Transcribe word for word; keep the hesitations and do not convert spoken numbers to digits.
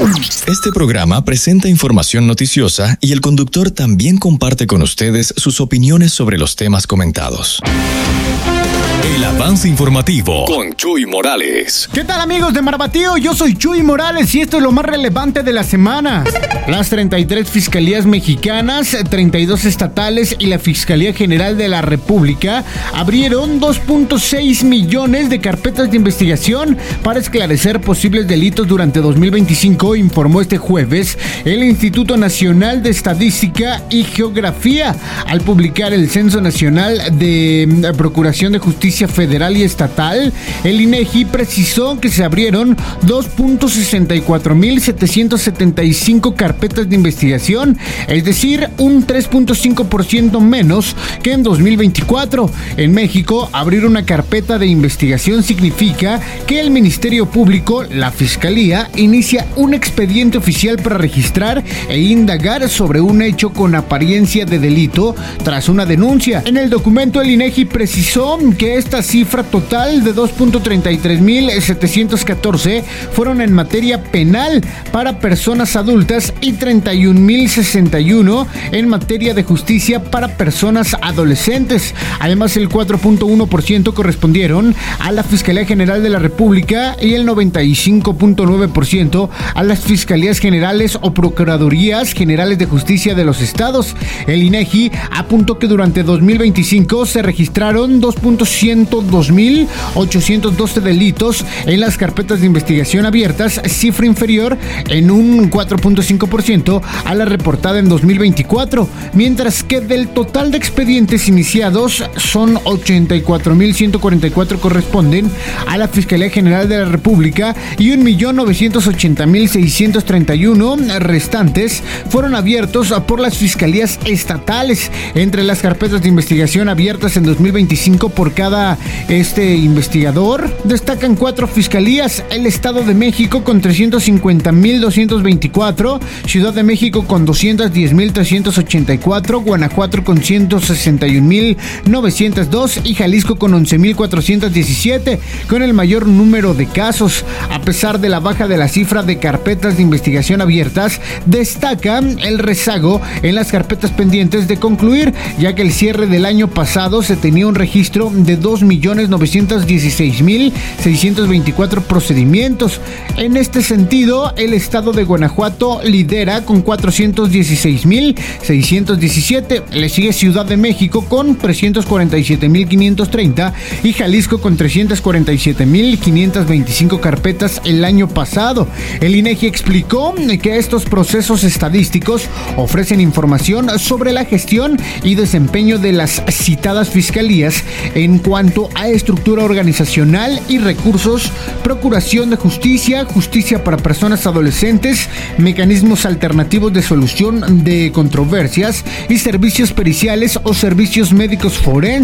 Este programa presenta información noticiosa y el conductor también comparte con ustedes sus opiniones sobre los temas comentados. El avance informativo con Chuy Morales. ¿Qué tal, amigos de Marbatío? Yo soy Chuy Morales y esto es lo más relevante de la semana. Las treinta y tres fiscalías mexicanas, treinta y dos estatales y la Fiscalía General de la República abrieron dos punto seis millones de carpetas de investigación para esclarecer posibles delitos durante dos mil veinticinco, informó este jueves el Instituto Nacional de Estadística y Geografía al publicar el Censo Nacional de Procuración de Justicia Federal y Estatal. El INEGI precisó que se abrieron dos punto sesenta y cuatro mil setecientos setenta y cinco carpetas de investigación, es decir, un tres punto cinco por ciento menos que en dos mil veinticuatro. En México, abrir una carpeta de investigación significa que el Ministerio Público, la Fiscalía, inicia un expediente oficial para registrar e indagar sobre un hecho con apariencia de delito tras una denuncia. En el documento, el INEGI precisó que esta cifra total de dos punto treinta y tres mil setecientos catorce fueron en materia penal para personas adultas y treinta y un mil sesenta y uno en materia de justicia para personas adolescentes. Además, el cuatro punto uno por ciento correspondieron a la Fiscalía General de la República y el noventa y cinco punto nueve por ciento a las Fiscalías Generales o Procuradurías Generales de Justicia de los estados. El INEGI apuntó que durante dos mil veinticinco se registraron dos punto ciento dos mil ochocientos doce delitos en las carpetas de investigación abiertas, cifra inferior en un cuatro punto cinco por ciento a la reportada en dos mil veinticuatro, mientras que del total de expedientes iniciados son ochenta y cuatro mil ciento cuarenta y cuatro corresponden a la Fiscalía General de la República y un millón novecientos ochenta mil seiscientos treinta y uno restantes fueron abiertos por las fiscalías estatales. Entre las carpetas de investigación abiertas en dos mil veinticinco por cada este investigador destacan cuatro fiscalías: el Estado de México con trescientos cincuenta mil doscientos veinticuatro, Ciudad de México con doscientos diez mil trescientos ochenta y cuatro, Guanajuato con ciento sesenta y un mil novecientos dos y Jalisco con once mil cuatrocientos diecisiete, con el mayor número de casos. A pesar de la baja de la cifra de carpetas de investigación abiertas, destaca el rezago en las carpetas pendientes de concluir, ya que el cierre del año pasado se tenía un registro de dos millones novecientos dieciséis mil seiscientos veinticuatro procedimientos. En este sentido, el estado de Guanajuato lidera con cuatrocientos dieciséis mil seiscientos diecisiete, le sigue Ciudad de México con trescientos cuarenta y siete mil quinientos treinta y Jalisco con trescientos cuarenta y siete mil quinientos veinticinco carpetas el año pasado. El INEGI explicó que estos procesos estadísticos ofrecen información sobre la gestión y desempeño de las citadas fiscalías en cuanto a estructura organizacional y recursos, procuración de justicia, justicia para personas adolescentes, mecanismos alternativos de solución de controversias y servicios periciales o servicios médicos forenses.